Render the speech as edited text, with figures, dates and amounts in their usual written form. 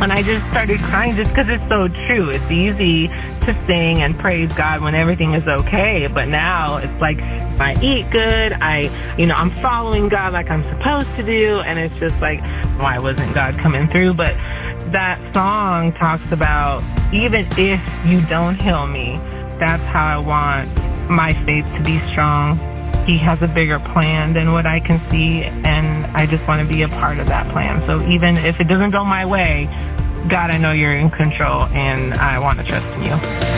And I just started crying just because it's so true. It's easy to sing and praise God when everything is okay, but now it's like I eat good, I'm following God like I'm supposed to do, and it's just like, why wasn't God coming through? But that song talks about, even if you don't heal me, that's how I want my faith to be strong. He has a bigger plan than what I can see, and I just want to be a part of that plan. So even if it doesn't go my way, God, I know you're in control, and I want to trust in you.